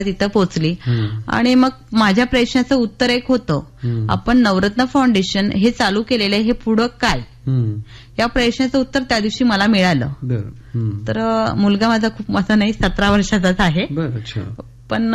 तिथं पोहोचली. आणि मग माझ्या प्रश्नाचं उत्तर एक होतं, आपण नवरत्न फाउंडेशन हे चालू केलेलं आहे, हे पुढं काय, या प्रश्नाचं उत्तर त्या दिवशी मला मिळालं. तर मुलगा माझा खूप माझा नाही 17 वर्षाचाच आहे, पण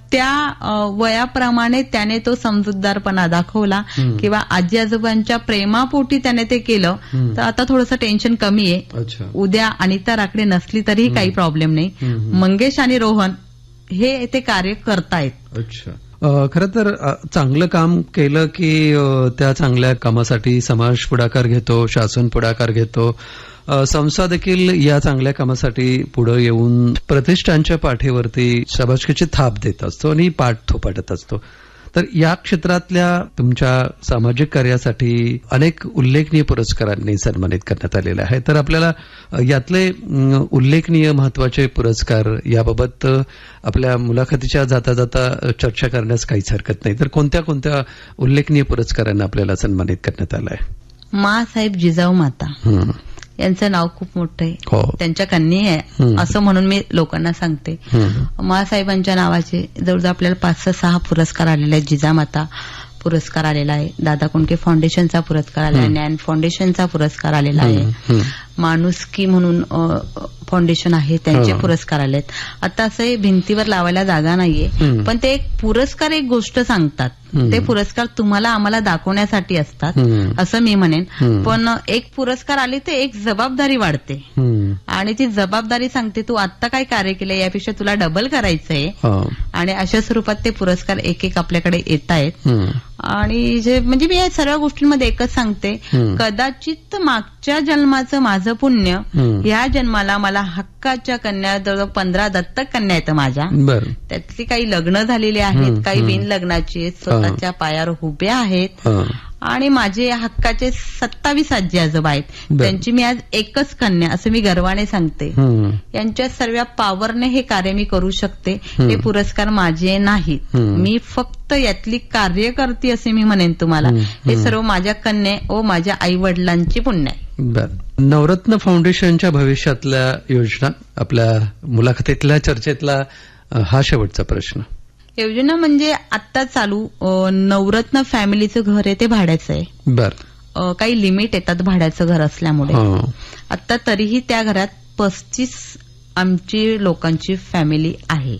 त्या वयाप्रमाणे त्याने तो समजूतदारपणा दाखवला किंवा आजी आजोबांच्या प्रेमापोटी त्याने ते केलं. तर आता थोडंसं टेन्शन कमी आहे. उद्या अनिता राकडे नसली तरीही काही प्रॉब्लेम नाही. मंगेश आणि रोहन हे ते कार्य करतायत. अच्छा, खरं तर चांगलं काम केलं की त्या चांगल्या कामासाठी समाज पुढाकार घेतो, शासन पुढाकार घेतो, संस्था देखील या चांगल्या कामासाठी पुढे येऊन प्रतिष्ठानच्या पाठीवरती शाबासकीची थाप देत असतो आणि पाठ थोपाटत असतो. तर या क्षेत्रातल्या तुमच्या सामाजिक कार्यासाठी अनेक उल्लेखनीय पुरस्कारांनी सन्मानित करण्यात आलेले आहे. तर आपल्याला यातले उल्लेखनीय महत्वाचे पुरस्कार याबाबत आपल्या मुलाखतीच्या जाता जाता चर्चा करण्यास काहीच हरकत नाही. तर कोणत्या कोणत्या उल्लेखनीय पुरस्कारांना आपल्याला सन्मानित करण्यात आलं आहे? माँसाहेब जिजाऊ माता यांचं नाव खूप मोठं आहे, त्यांच्या कन्या आहे असं म्हणून मी लोकांना सांगते. माँसाहेबांच्या नावाचे जवळजवळ आपल्याला 5-6 पुरस्कार आलेले आहेत. जिजामाता पुरस्कार आलेला आहे, दादा कुंडके फाउंडेशनचा पुरस्कार आलेला आहे, ज्ञान फाउंडेशनचा पुरस्कार आलेला आहे, माणुसकी म्हणून फाउंडेशन आहे त्यांचे पुरस्कार आलेत. आता असं भिंतीवर लावायला जागा नाहीये, पण ते एक पुरस्कार एक गोष्ट सांगतात. ते पुरस्कार तुम्हाला आम्हाला दाखवण्यासाठी असतात असं मी म्हणेन. पण एक पुरस्कार आले तर एक जबाबदारी वाढते आणि ती जबाबदारी सांगते तू आत्ता काय कार्य केलंय यापेक्षा तुला डबल करायचंय. आणि अशा स्वरूपात ते पुरस्कार एक एक आपल्याकडे येत आहेत. आणि जे म्हणजे मी या सर्व गोष्टींमध्ये एकच सांगते, कदाचित मागच्या जन्माचं माझं पुण्य या जन्माला मला हक्काच्या कन्या जवळ 15 दत्तक कन्या आहेत माझ्या. त्यातली काही लग्न झालेली आहेत, काही बिन लग्नाची स्वतःच्या पायावर उभ्या आहेत. आणि माझे हक्काचे 27 आजी आजोबा आहेत, त्यांची मी आज एकच कन्या असं मी गर्वाने सांगते. यांच्या सर्व पॉवरने हे कार्य मी करू शकते. हे पुरस्कार माझे नाहीत, मी फक्त यातली कार्यकर्ती असे मी म्हणेन तुम्हाला. हे सर्व माझ्या कन्या व माझ्या आई वडिलांची पुण्य आहे. नवरत्न फाउंडेशनच्या भविष्यातल्या योजना आपल्या मुलाखतीतल्या चर्चेतला हा शेवटचा प्रश्न. योजना म्हणजे आत्ता चालू नवरत्न फॅमिलीचं घर आहे ते भाड्याचं आहे. काही लिमिट येतात भाड्याचं घर असल्यामुळे. आता तरीही त्या घरात 35 आमची लोकांची फॅमिली आहे.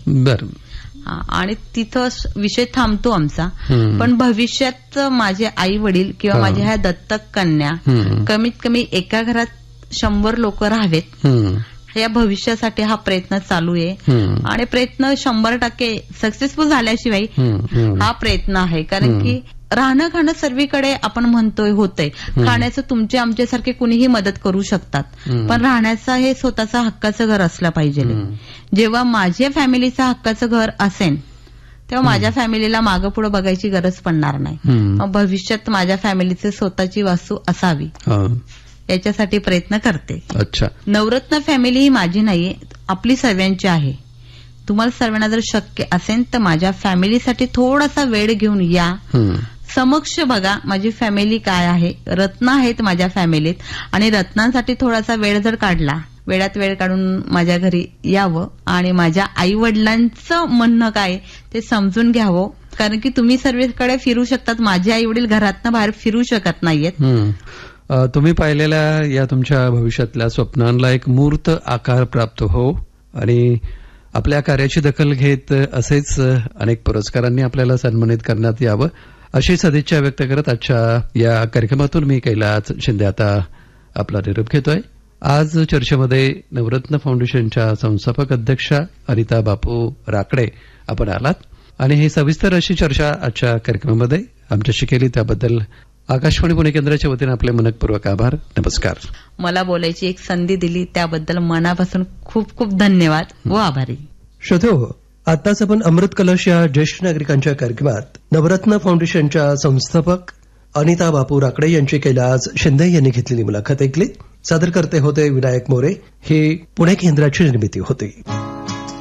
आणि तिथं विषय थांबतो आमचा. पण भविष्यात माझे आई वडील किंवा माझ्या ह्या दत्तक कन्या कमीत कमी एका घरात 100 लोक राहावेत या भविष्यासाठी हा प्रयत्न चालू आहे. आणि प्रयत्न 100% सक्सेसफुल झाल्याशिवाय हा प्रयत्न आहे. कारण की राहणं खाणं सर्वीकडे आपण म्हणतोय होतंय. खाण्याचं तुमचे आमच्यासारखे कुणीही मदत करू शकतात, पण राहण्याचं हे स्वतःचं हक्काचं घर असलं पाहिजे. जेव्हा माझ्या फॅमिलीचं हक्काचं घर असेल तेव्हा माझ्या फॅमिलीला मागं पुढे बघायची गरज पडणार नाही. भविष्यात माझ्या फॅमिलीची स्वतःची वास्तू असावी याच्यासाठी प्रयत्न करते. अच्छा, नवरत्न फॅमिली ही माझी नाहीये, आपली सर्वांची आहे. तुम्हाला सर्वांना जर शक्य असेल तर माझ्या फॅमिलीसाठी थोडासा वेळ घेऊन या, समक्ष बघा माझी फॅमिली काय आहे. रत्न आहेत माझ्या फॅमिलीत आणि रत्नांसाठी थोडासा वेळ जर काढला, वेळात वेळ काढून माझ्या घरी यावं आणि माझ्या आई वडिलांचं म्हणणं काय ते समजून घ्यावं. कारण की तुम्ही सर्वेकडे फिरू शकतात, माझे आई वडील घरातनं बाहेर फिरू शकत नाहीयेत. तुम्ही पाहिलेल्या या तुमच्या भविष्यातल्या स्वप्नांना एक मूर्त आकार प्राप्त हो आणि आपल्या कार्याची दखल घेत असेच अनेक पुरस्कारांनी आपल्याला सन्मानित करण्यात यावं अशी सदिच्छा व्यक्त करत आजच्या या कार्यक्रमातून मी कैलास शिंदे आता आपला निरोप घेतोय. आज चर्चेमध्ये नवरत्न फाउंडेशनच्या संस्थापक अध्यक्षा अनिता बापू राकडे आपण आलात आणि ही सविस्तर अशी चर्चा आजच्या कार्यक्रमामध्ये आमच्याशी केली त्याबद्दल आकाशवाणी पुणे केंद्राच्या वतीने आपले मनपूर्वक आभार. नमस्कार. मला बोलायची एक संधी दिली त्याबद्दल मनापासून खूप खूप धन्यवाद व आभारी. श्रोतेहो, आताच आपण अमृत कलश या ज्येष्ठ नागरिकांच्या कार्यक्रमात नवरत्न फाउंडेशनच्या संस्थापक अनिता बापू राकडे यांची कैलास शिंदे यांनी घेतलेली मुलाखत ऐकली. सादर करते होते विनायक मोरे. ही पुणे केंद्राची निर्मिती होती.